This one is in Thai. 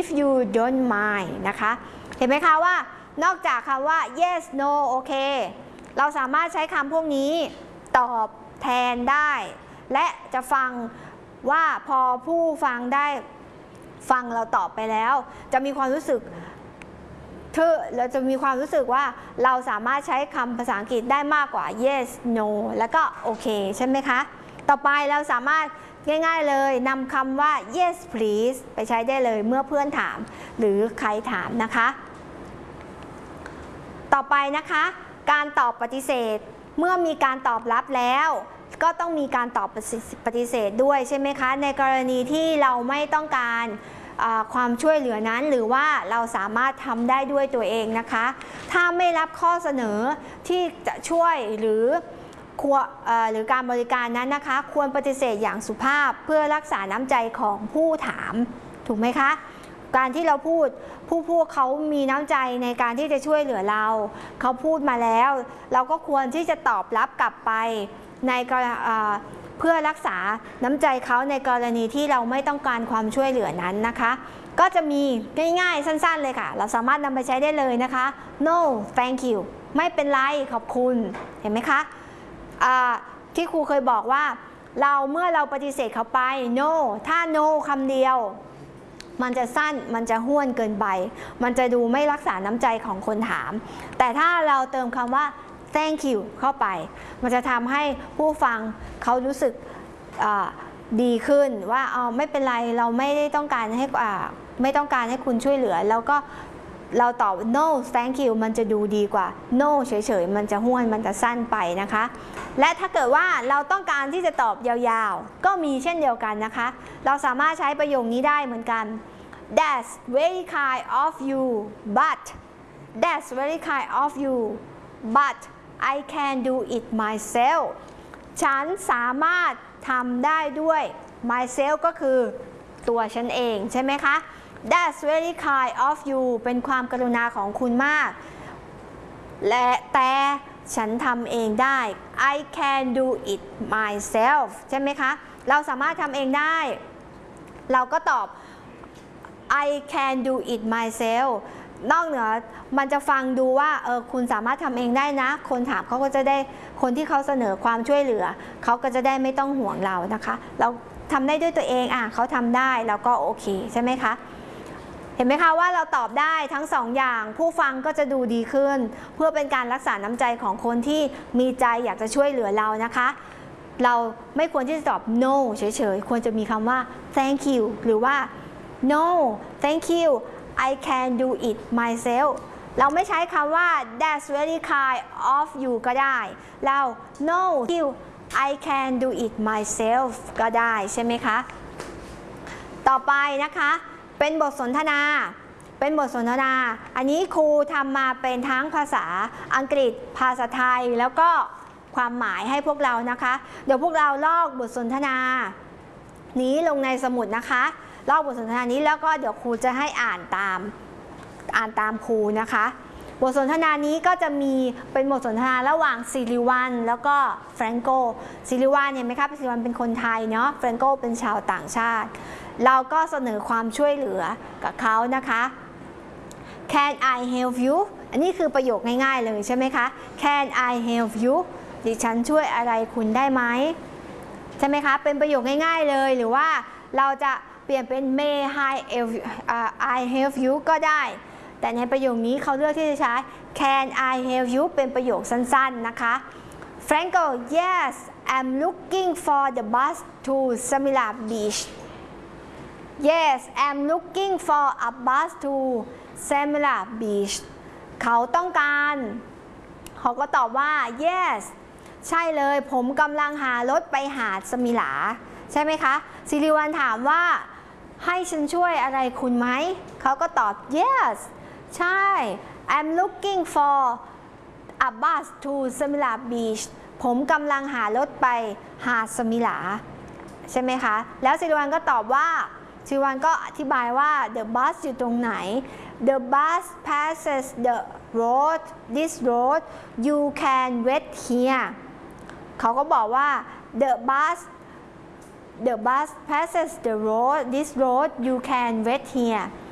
you don't mind นะคะเห็นไหมคะว่านอกจากคำว่า yes no โอเคเราสามารถใช้คำพวกนี้ตอบแทนได้และจะฟังว่าพอผู้ฟังได้ฟังเราตอบไปแล้วจะมีความรู้สึกเราจะมีความรู้สึกว่าเราสามารถใช้คำภาษาอังกฤษได้มากกว่า yes no แล้วก็โอเคใช่ไหมคะต่อไปเราสามารถง่ายๆเลยนำคำว่า yes please ไปใช้ได้เลยเมื่อเพื่อนถามหรือใครถามนะคะต่อไปนะคะการตอบปฏิเสธเมื่อมีการตอบรับแล้วก็ต้องมีการตอบปฏิเสธด้วยใช่ไหมคะในกรณีที่เราไม่ต้องการความช่วยเหลือนั้นหรือว่าเราสามารถทำได้ด้วยตัวเองนะคะถ้าไม่รับข้อเสนอที่จะช่วยหรือการบริการนั้นนะคะควรปฏิเสธอย่างสุภาพเพื่อรักษาน้ำใจของผู้ถามถูกไหมคะการที่เราพูดเขามีน้ำใจในการที่จะช่วยเหลือเราเขาพูดมาแล้วเราก็ควรที่จะตอบรับกลับไปในเพื่อรักษาน้ำใจเขาในกรณีที่เราไม่ต้องการความช่วยเหลือนั้นนะคะก็จะมีง่ายๆสั้นๆเลยค่ะเราสามารถนำไปใช้ได้เลยนะคะ no thank you ไม่เป็นไรขอบคุณเห็นไหมคะที่ครูเคยบอกว่าเมื่อเราปฏิเสธเขาไป no ถ้า no คำเดียวมันจะสั้นมันจะห้วนเกินไปมันจะดูไม่รักษาน้ำใจของคนถามแต่ถ้าเราเติมคำว่า thank you เข้าไปมันจะทำให้ผู้ฟังเขารู้สึกดีขึ้นว่าไม่เป็นไรเราไม่ได้ต้องการให้คุณช่วยเหลือแล้วก็เราตอบ no thank you มันจะดูดีกว่า no เฉยๆมันจะห้วนมันจะสั้นไปนะคะและถ้าเกิดว่าเราต้องการที่จะตอบยาวๆก็มีเช่นเดียวกันนะคะเราสามารถใช้ประโยคนี้ได้เหมือนกัน That's very kind of you but That's very kind of you but I can do it myself ฉันสามารถทำได้ด้วย myself ก็คือตัวฉันเองใช่ไหมคะ That's very kind of you เป็นความกรุณาของคุณมากแต่ฉันทำเองได้ I can do it myself ใช่ไหมคะเราสามารถทำเองได้เราก็ตอบ I can do it myself นอกเหนือมันจะฟังดูว่าคุณสามารถทำเองได้นะคนถามเขาก็จะได้คนที่เขาเสนอความช่วยเหลือเขาก็จะได้ไม่ต้องห่วงเรานะคะเราทำได้ด้วยตัวเองเขาทำได้แล้วก็โอเคใช่ไหมคะเห็นไหมคะว่าเราตอบได้ทั้งสองอย่างผู้ฟังก็จะดูดีขึ้นเพื่อเป็นการรักษาน้ำใจของคนที่มีใจอยากจะช่วยเหลือเรานะคะเราไม่ควรที่จะตอบ no เฉยๆควรจะมีคำว่า thank you หรือว่า no thank you I can do it myself เราไม่ใช้คำว่า that's very kind of you ก็ได้เรา no thank you I can do it myself ก็ได้ใช่ไหมคะต่อไปนะคะเป็นบทสนทนาอันนี้ครูทำมาเป็นทั้งภาษาอังกฤษภาษาไทยแล้วก็ความหมายให้พวกเรานะคะเดี๋ยวพวกเราลอกบทสนทนานี้ลงในสมุดนะคะลอกบทสนทนานี้แล้วก็เดี๋ยวครูจะให้อ่านตามครูนะคะบทสนทนานี้ก็จะมีเป็นบทสนทนาระหว่างซิริวันแล้วก็แฟรงโกซิริวันเนี่ยไหมคะซิริวันเป็นคนไทยเนาะแฟรงโกเป็นชาวต่างชาติเราก็เสนอความช่วยเหลือกับเขานะคะ Can I help you อันนี้คือประโยคง่ายๆเลยใช่ไหมคะ Can I help you ดิฉันช่วยอะไรคุณได้ไหมใช่ไหมคะเป็นประโยคง่ายๆเลยหรือว่าเราจะเปลี่ยนเป็น May I help you ก็ได้แต่ในประโยคนี้เขาเลือกที่จะใช้ Can I help you เป็นประโยคสั้นๆนะคะ Franco Yes I'm looking for the bus to Samila Beach Yes I'm looking for a bus to Samila Beach เขาต้องการเขาก็ตอบว่า Yes ใช่เลยผมกำลังหารถไปหาดสมิลาใช่ไหมคะซิริวันถามว่าให้ฉันช่วยอะไรคุณไหมเขาก็ตอบ Yes ใช่ I'm looking for a bus to Samila Beach ผมกำลังหารถไปหาดสมิลาใช่ไหมคะแล้วซิริวันก็ตอบว่าซิริวันก็อธิบายว่า the bus อยู่ตรงไหน the bus passes the road this road you can wait here เขาก็บอกว่า the bus passes the road this road you can wait here